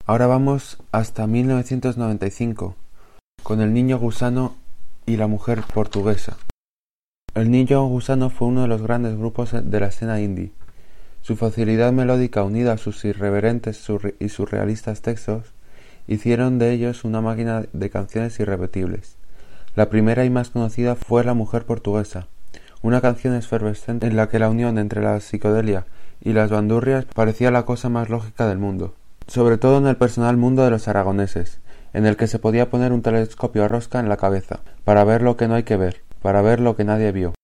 Ahora vamos hasta 1995, con El Niño Gusano y La Mujer Portuguesa. El Niño Gusano fue uno de los grandes grupos de la escena indie. Su facilidad melódica unida a sus irreverentes y surrealistas textos hicieron de ellos una máquina de canciones irrepetibles. La primera y más conocida fue La Mujer Portuguesa, una canción efervescente en la que la unión entre la psicodelia y las bandurrias parecía la cosa más lógica del mundo, sobre todo en el personal mundo de los aragoneses, en el que se podía poner un telescopio a rosca en la cabeza, para ver lo que no hay que ver, para ver lo que nadie vio.